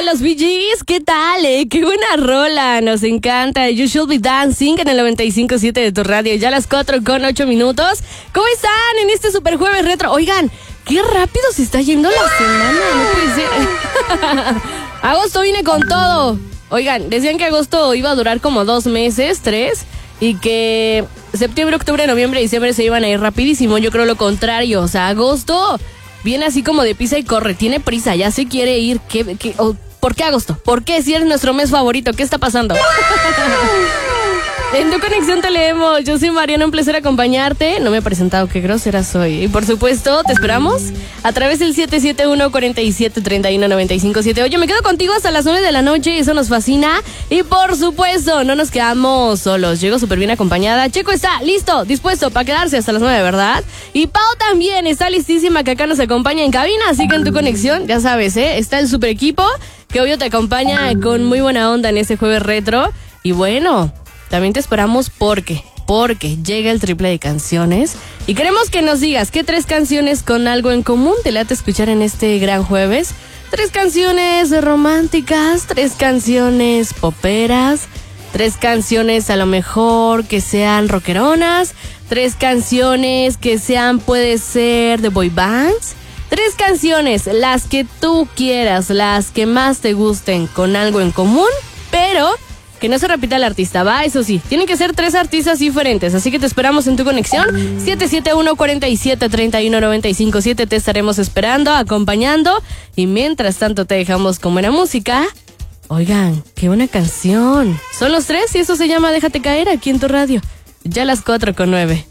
los Bee Gees, ¿qué tal? Qué buena rola, nos encanta. You Should Be Dancing en el 95.7 de tu radio, ya a las 4:08. ¿Cómo están en este super jueves retro? Oigan, qué rápido se está yendo la semana, no puede ser. Agosto viene con todo. Oigan, decían que agosto iba a durar como 2 meses, 3, y que septiembre, octubre, noviembre, diciembre se iban a ir rapidísimo. Yo creo lo contrario, o sea, agosto viene así como de pisa y corre, tiene prisa, ya se quiere ir. ¿Por qué agosto? ¿Por qué si eres nuestro mes favorito? ¿Qué está pasando? En Tu Conexión te leemos. Yo soy Mariana, un placer acompañarte. No me he presentado, qué grosera soy. Y por supuesto, te esperamos a través del 771-4731-957. Oye, me quedo contigo hasta las 9 de la noche, eso nos fascina. Y por supuesto, no nos quedamos solos. Llego súper bien acompañada. Checo está listo, dispuesto para quedarse hasta las 9, ¿verdad? Y Pau también está listísima, que acá nos acompaña en cabina. Así que En Tu Conexión, ya sabes, está el super equipo que hoy te acompaña con muy buena onda en este jueves retro. Y bueno, también te esperamos porque llega el triple de canciones y queremos que nos digas qué 3 canciones con algo en común te late escuchar en este gran jueves. 3 canciones románticas, 3 canciones poperas, 3 canciones a lo mejor que sean rockeronas, 3 canciones que sean, puede ser, de boy bands. 3 canciones, las que tú quieras, las que más te gusten con algo en común, pero que no se repita el artista, ¿va? Eso sí, tienen que ser 3 artistas diferentes, así que te esperamos en Tu Conexión, 771-4731-957, te estaremos esperando, acompañando, y mientras tanto te dejamos con buena música. Oigan, qué buena canción. Son los 3 y eso se llama Déjate Caer aquí en tu radio, ya a las 4:09.